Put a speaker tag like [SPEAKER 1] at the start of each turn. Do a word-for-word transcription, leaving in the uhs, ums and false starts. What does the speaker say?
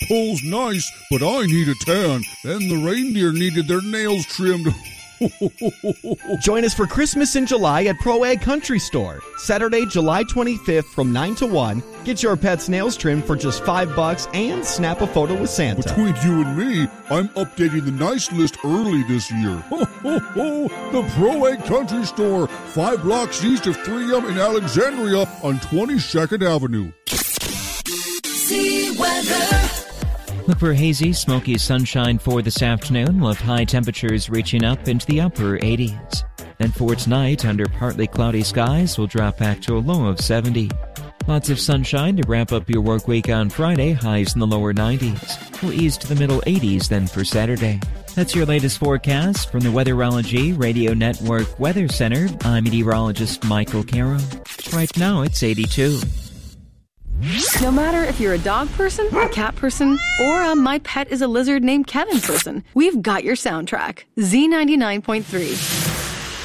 [SPEAKER 1] pool's nice, but I need a tan, and the reindeer needed their nails trimmed.
[SPEAKER 2] Join us for Christmas in July at Pro Ag Country Store. Saturday, July twenty-fifth from nine to one. Get your pet's nails trimmed for just five bucks and snap a photo with Santa.
[SPEAKER 1] Between you and me, I'm updating the nice list early this year. Ho, ho, ho! The Pro Ag Country Store, five blocks east of three M in Alexandria on twenty-second Avenue.
[SPEAKER 3] See weather.
[SPEAKER 4] Look for hazy, smoky sunshine for this afternoon. We'll have high temperatures reaching up into the upper eighties. Then for tonight, under partly cloudy skies, we'll drop back to a low of seventy. Lots of sunshine to wrap up your work week on Friday, highs in the lower nineties. We'll ease to the middle eighties then for Saturday. That's your latest forecast from the Weatherology Radio Network Weather Center. I'm meteorologist Michael Caro. Right now, it's eighty-two.
[SPEAKER 5] No matter if you're a dog person, a cat person, or a my pet is a lizard named Kevin person, we've got your soundtrack. Z ninety-nine point three.